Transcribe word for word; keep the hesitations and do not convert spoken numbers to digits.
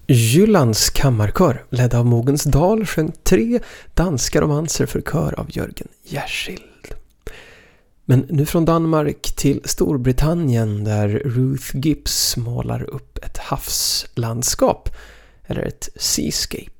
Jyllands kammarkör, ledd av Mogens Dahl, sjöng tre danska romanser för kör av Jörgen Jersild. Men nu från Danmark till Storbritannien, där Ruth Gibbs målar upp ett havslandskap, eller ett seascape.